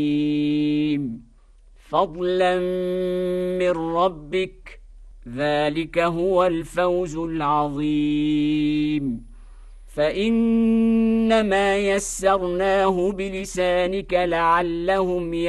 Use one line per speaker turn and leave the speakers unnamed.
فضلا من ربك، ذلك هو الفوز العظيم. فإنما يسرناه بلسانك لعلهم